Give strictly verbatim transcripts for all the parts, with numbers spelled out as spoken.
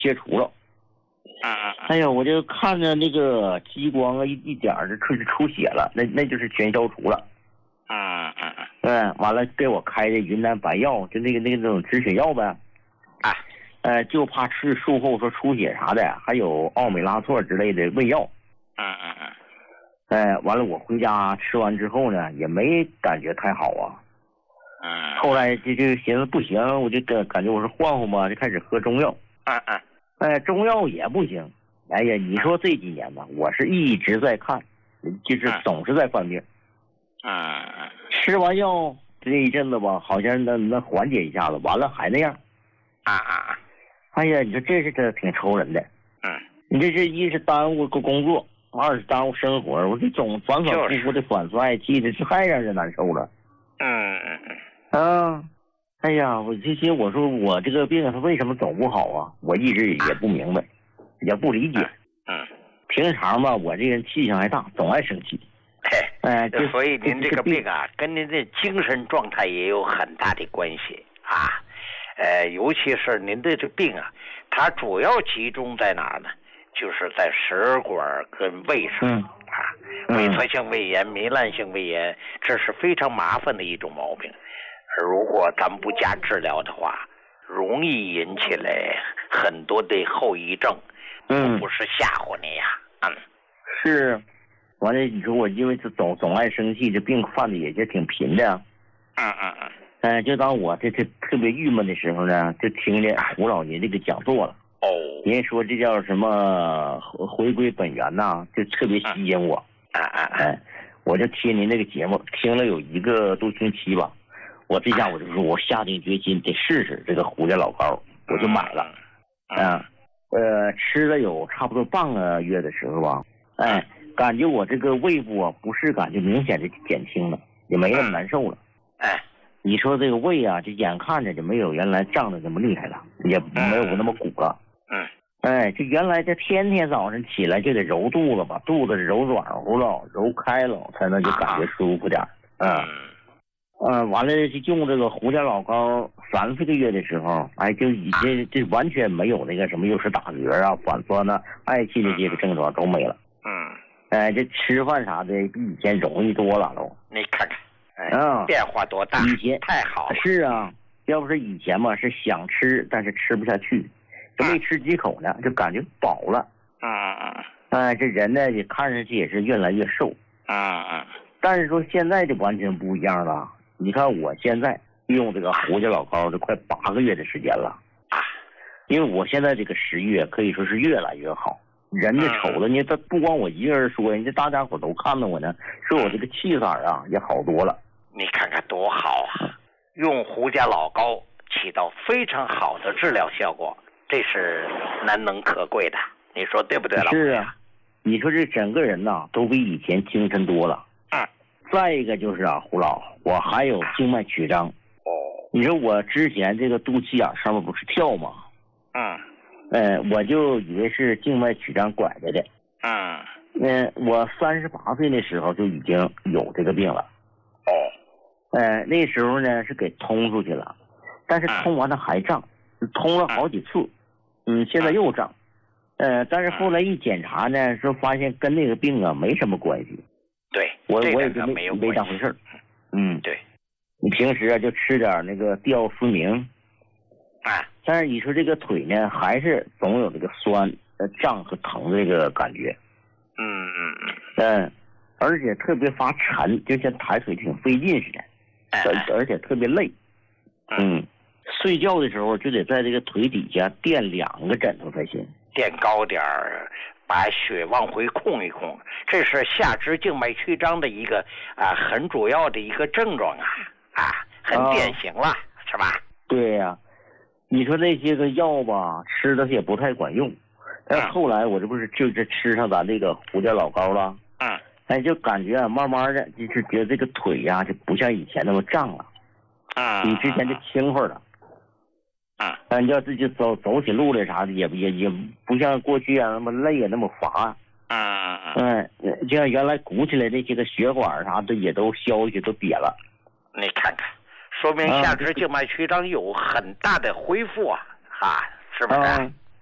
切除了。 嗯嗯。 哎呀，我就看着那个激光啊，一一点儿就出出血了，那那就是全消除了。 嗯嗯嗯。 嗯，完了给我开的云南白药，就那个那个那种止血药呗。 啊。 呃，就怕吃术后说出血啥的，还有奥美拉唑之类的胃药。 嗯嗯嗯。 哎，完了我回家吃完之后呢，也没感觉太好啊。 嗯。 后来就就寻思不行，我就感感觉我说换换吧，就开始喝中药。 嗯嗯。 哎，中药也不行。哎呀，你说这几年吧，我是一直在看，就是总是在犯病。 嗯嗯。 吃完药这一阵子吧，好像能能缓解一下子，完了还那样。 啊啊啊！ 哎呀，你说这是这挺愁人的。 嗯。 你这是一是耽误个工作，二是耽误生活，我这总反反复复的反复爱气的，这太让人难受了。 嗯嗯嗯。 啊，哎呀，我这些我说我这个病它为什么总不好啊？我一直也不明白，也不理解。 嗯。 平常吧，我这人气性还大，总爱生气。 嘿， 哎， 所以您这个病啊，跟您的精神状态也有很大的关系啊。呃，尤其是您的这病啊，它主要集中在哪儿呢？就是在食管跟胃上。 嗯。 啊，萎缩性胃炎、糜烂性胃炎，这是非常麻烦的一种毛病。如果咱们不加治疗的话，容易引起来很多的后遗症。 嗯， 不是吓唬你呀。嗯， 是。完了，你说我因为这总总爱生气，这病犯的也就挺频的。 嗯嗯嗯。 哎、呃，就当我这这特别郁闷的时候呢，就听见胡老爷这个讲座了。 哦。 人说这叫什么回归本源呐，就特别吸引我。 啊啊啊！ 哎，我就听您那个节目，听了有一个多星期吧。我这下我就说，我下定决心得试试这个胡家老膏，我就买了。嗯。啊呃，吃了有差不多半个月的时候吧，哎，感觉我这个胃部啊不适感就明显的减轻了，也没那么难受了。 哎， 你说这个胃啊，就眼看着就没有原来胀的那么厉害了，也没有那么鼓了。 嗯。 哎，这原来这天天早上起来就得揉肚子吧，肚子揉软乎了，揉开了，才能就感觉舒服点。嗯。嗯，完了就用这个胡家老膏，三四个月的时候，哎，就已经这完全没有那个什么又是打嗝啊、反酸呐、嗳气的这个症状都没了。 嗯。 哎，这吃饭啥的比以前容易多了都。 你看看，哎， 嗯， 变化多大！ 以前太好了。 是啊，要不是以前嘛，是想吃但是吃不下去，就没吃几口呢，就感觉饱了。 嗯嗯嗯。 哎，这人呢也看上去也是越来越瘦。 嗯嗯。 但是说现在就完全不一样了。你看我现在用这个胡家老膏，这快八个月的时间了啊！因为我现在这个食欲可以说是越来越好，人家瞅着呢，他不光我一个人说，人家大家伙都看到我呢，说我这个气色啊也好多了。 你看看多好啊！用胡家老膏起到非常好的治疗效果，这是难能可贵的，你说对不对，老师？ 是啊，你说这整个人呐都比以前精神多了。 嗯。 再一个就是啊，胡老，我还有静脉曲张。 哦。 你说我之前这个肚脐眼上面不是跳吗？ 嗯。 呃，我就以为是静脉曲张拐着的。 嗯。 嗯、呃，我三十八岁的时候就已经有这个病了。 哦。 呃，那时候呢是给通出去了，但是通完了还胀，通了好几次。嗯，现在又胀。呃，但是后来一检查呢，说发现跟那个病啊没什么关系。 对， 我我也就没没当回事儿。嗯， 对。 你平时啊就吃点那个吊思明。 啊。 但是你说这个腿呢，还是总有这个酸、呃胀和疼的这个感觉。 嗯嗯嗯。 嗯，而且特别发沉，就像抬腿挺费劲似的。 哎。 而且特别累。嗯。睡觉的时候就得在这个腿底下垫两个枕头才行。 垫高点儿。把血往回控一控，这是下肢静脉曲张的一个啊很主要的一个症状啊啊，很典型了，啊、是吧？ 对呀、啊，你说那些个药吧，吃的也不太管用。但后来我这不是就是吃上咱这个胡家老膏了， 嗯， 哎，就感觉啊，慢慢的就是觉得这个腿呀、啊、就不像以前那么胀了， 嗯， 比之前就轻快了。 嗯， 但要自己走走起路来啥的，也也也不像过去啊那么累啊那么乏。 嗯嗯嗯，嗯，就像原来鼓起来那些个血管啥的也都消下去都瘪了。 你看看，说明下肢静脉曲张有很大的恢复啊，啊，是不是？ 啊，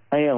哎呀。